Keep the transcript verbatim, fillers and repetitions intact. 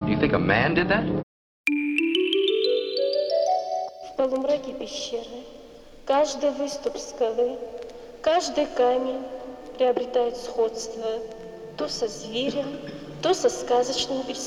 Do you think a man did that? В полумраке пещеры каждый выступ скалы, каждый камень приобретает сходство то со зверем, то со сказочным персонажем.